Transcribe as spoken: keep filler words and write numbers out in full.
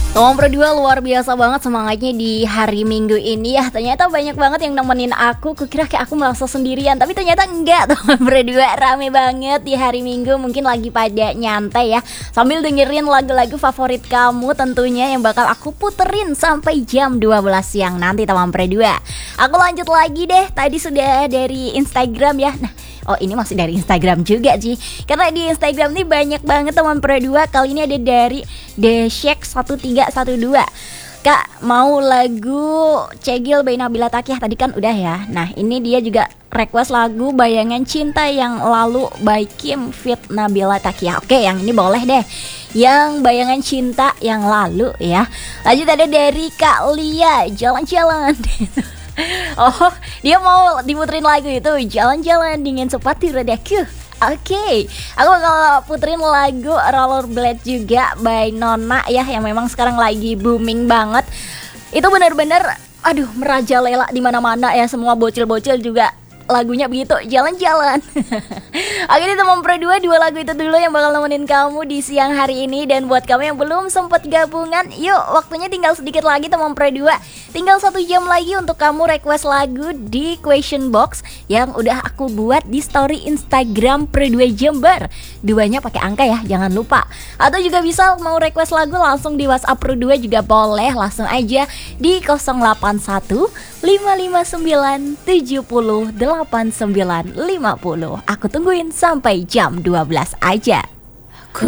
Tomang Pro dua luar biasa banget semangatnya di hari Minggu ini ya. Ternyata banyak banget yang nemenin aku. Kukira kayak aku merasa sendirian, tapi ternyata enggak. Tomang Pro dua rame banget di hari Minggu. Mungkin lagi pada nyantai ya, sambil dengerin lagu-lagu favorit kamu tentunya, yang bakal aku puterin sampai jam dua belas siang nanti Tomang Pro dua. Aku lanjut lagi deh. Tadi sudah dari Instagram ya. Nah, oh ini masih dari Instagram juga sih, karena di Instagram nih banyak banget teman Pro dua. Kali ini ada dari Deshek satu tiga satu dua. Kak, mau lagu Cegil by Nabila Takiyah. Tadi kan udah ya. Nah ini dia juga request lagu Bayangan Cinta Yang Lalu by Kim feat Nabila Takiyah. Oke, yang ini boleh deh, yang Bayangan Cinta Yang Lalu ya. Lanjut ada dari Kak Lia, Jalan-Jalan. Oh, dia mau diputerin lagu itu, Jalan-Jalan Dengan Sepatu Rodaku. Oke, okay. Aku bakal puterin lagu Rollerblade juga by Nona ya, yang memang sekarang lagi booming banget. Itu benar-benar, aduh, merajalela di mana-mana ya. Semua bocil-bocil juga lagunya begitu, Jalan-Jalan. Oke nih teman Pro dua, dua lagu itu dulu yang bakal nemenin kamu di siang hari ini. Dan buat kamu yang belum sempat gabungan, yuk, waktunya tinggal sedikit lagi teman Pro dua. Tinggal satu jam lagi untuk kamu request lagu di question box yang udah aku buat di story Instagram Pro dua Jember. Duanya pakai angka ya, jangan lupa. Atau juga bisa mau request lagu langsung di WhatsApp Pro dua juga boleh. Langsung aja di nol delapan satu lima lima sembilan tujuh nol delapan sembilan lima nol. Aku tungguin sampai jam dua belas aja.